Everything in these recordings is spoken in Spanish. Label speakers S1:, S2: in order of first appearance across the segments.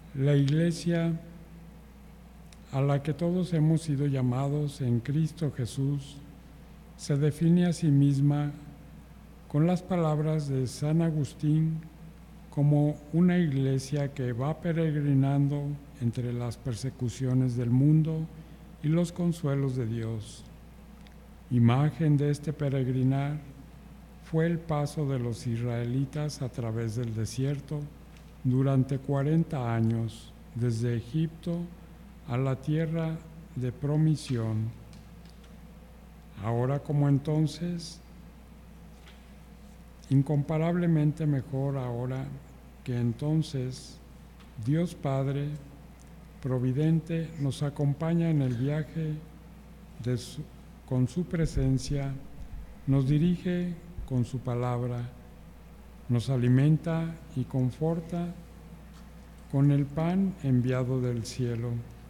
S1: La Iglesia, a la que todos hemos sido llamados en Cristo Jesús, se define a sí misma con las palabras de San Agustín como una iglesia que va peregrinando entre las persecuciones del mundo y los consuelos de Dios. Imagen de este peregrinar fue el paso de los israelitas a través del desierto durante 40 años, desde Egipto a la tierra de promisión. Ahora como entonces, incomparablemente mejor ahora que entonces, Dios Padre Providente nos acompaña en el viaje con su presencia, nos dirige con su palabra, nos alimenta y conforta con el pan enviado del cielo.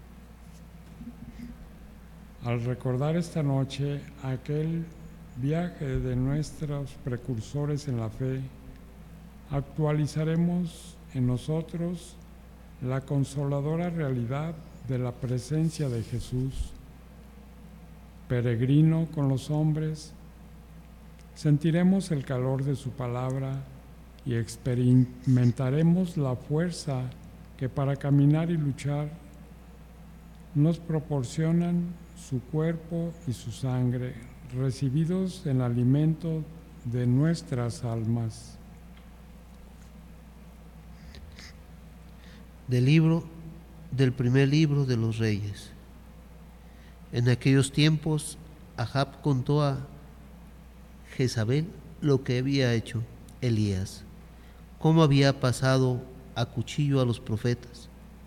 S1: Al recordar esta noche aquel viaje de nuestros precursores en la fe, actualizaremos en nosotros la consoladora realidad de la presencia de Jesús. Peregrino con los hombres, sentiremos el calor de su palabra y experimentaremos la fuerza que para caminar y luchar nos proporcionan su cuerpo y su sangre, recibidos en alimento de nuestras almas.
S2: Del primer libro de los Reyes. En aquellos tiempos, Ahab contó a Jezabel lo que había hecho Elías, cómo había pasado a cuchillo a los profetas.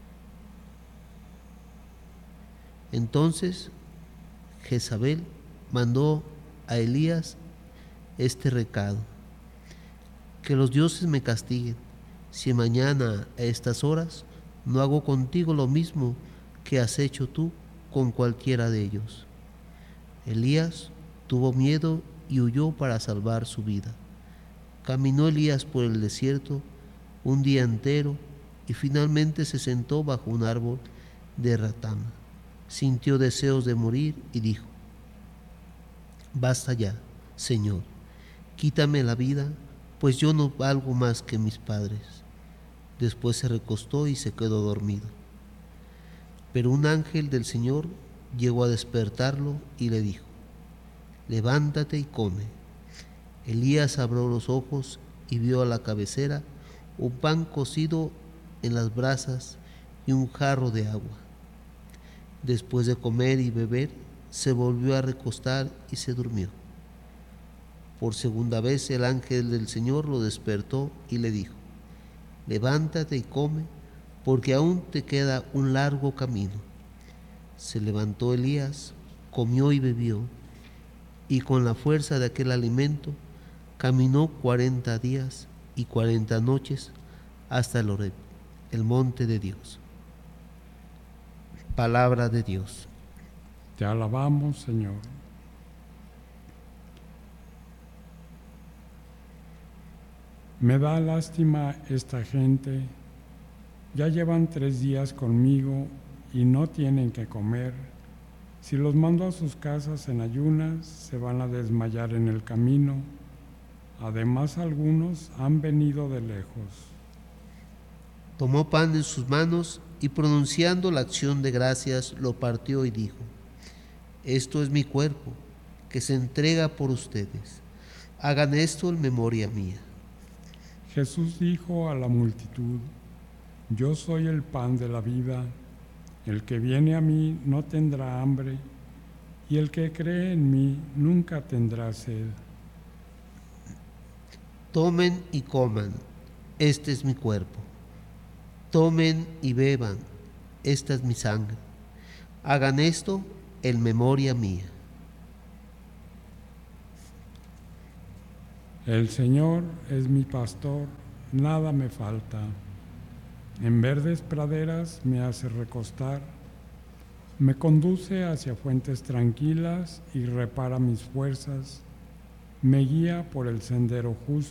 S2: Entonces Jezabel mandó a Elías este recado: que los dioses me castiguen si mañana a estas horas no hago contigo lo mismo que has hecho tú con cualquiera de ellos. Elías tuvo miedo y huyó para salvar su vida. Caminó Elías por el desierto un día entero y finalmente se sentó bajo un árbol de ratama. Sintió deseos de morir y dijo: basta ya, Señor, quítame la vida, pues yo no valgo más que mis padres. Después se recostó y se quedó dormido. Pero un ángel del Señor llegó a despertarlo y le dijo: levántate y come. Elías abrió los ojos y vio a la cabecera un pan cocido en las brasas y un jarro de agua. Después de comer y beber, se volvió a recostar y se durmió. Por segunda vez el ángel del Señor lo despertó y le dijo: levántate y come, porque aún te queda un largo camino. Se levantó Elías, comió y bebió, y con la fuerza de aquel alimento caminó 40 días y 40 noches hasta el Horeb, el monte de Dios. Palabra de Dios.
S1: Te alabamos, Señor. Me da lástima esta gente. Ya llevan 3 días conmigo y no tienen que comer. Si los mando a sus casas en ayunas, se van a desmayar en el camino. Además, algunos han venido de lejos.
S2: Tomó pan en sus manos y pronunciando la acción de gracias lo partió y dijo: esto es mi cuerpo, que se entrega por ustedes. Hagan esto en memoria mía.
S1: Jesús dijo a la multitud: yo soy el pan de la vida. El que viene a mí no tendrá hambre, y el que cree en mí nunca tendrá sed.
S2: Tomen y coman, este es mi cuerpo. Tomen y beban, esta es mi sangre. Hagan esto en memoria mía.
S1: El Señor es mi pastor, nada me falta. En verdes praderas me hace recostar, me conduce hacia fuentes tranquilas y repara mis fuerzas, me guía por el sendero justo